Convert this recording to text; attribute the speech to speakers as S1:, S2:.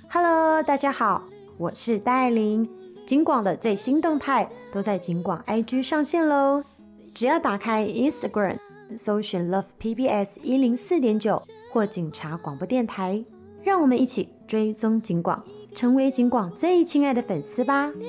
S1: Hello， 大家好，我是戴爱玲。警广的最新动态都在警广 IG 上线喽，只要打开 Instagram， 搜寻 Love PBS 104.9或警察广播电台，让我们一起追踪警广，成为警广最亲爱的粉丝吧。